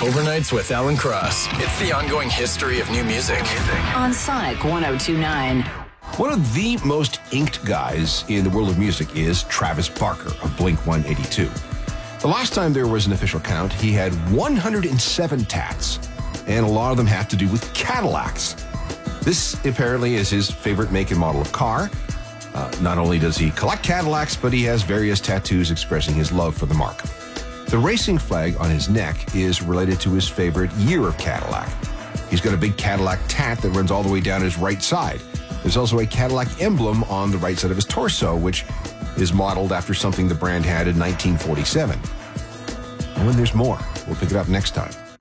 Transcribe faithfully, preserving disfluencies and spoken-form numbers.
Overnights with Alan Cross. It's the ongoing history of new music. On Sonic one oh two point nine. One of the most inked guys in the world of music is Travis Barker of Blink one eighty-two. The last time there was an official count, he had one hundred seven tats, and a lot of them have to do with Cadillacs. This apparently is his favorite make and model of car. Uh, not only does he collect Cadillacs, but he has various tattoos expressing his love for the mark. The racing flag on his neck is related to his favorite year of Cadillac. He's got a big Cadillac tat that runs all the way down his right side. There's also a Cadillac emblem on the right side of his torso, which is modeled after something the brand had in nineteen forty-seven. And when there's more, we'll pick it up next time.